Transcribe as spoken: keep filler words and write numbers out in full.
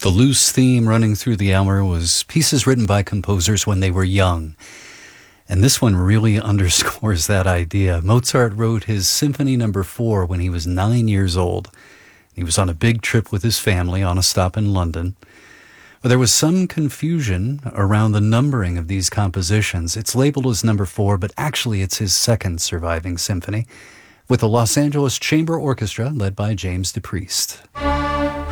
The loose theme running through the hour was pieces written by composers when they were young. And this one really underscores that idea. Mozart wrote his Symphony Number Four when he was nine years old. He was on a big trip with his family on a stop in London. But there was some confusion around the numbering of these compositions. It's labeled as number four, but actually it's his second surviving symphony, with the Los Angeles Chamber Orchestra led by James DePriest.